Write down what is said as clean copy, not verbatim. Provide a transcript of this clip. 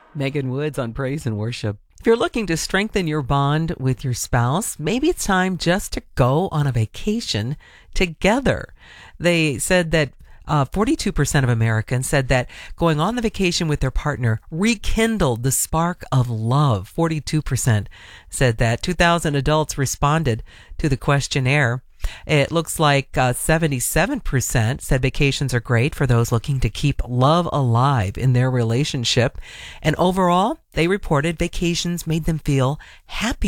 Megan Woods on Praise and Worship. If you're looking to strengthen your bond with your spouse, maybe it's time just to go on a vacation together. They said that 42% of Americans said that going on the vacation with their partner rekindled the spark of love. 42% said that. 2,000 adults responded to the questionnaire. It looks like 77% said vacations are great for those looking to keep love alive in their relationship. And overall, they reported vacations made them feel happy.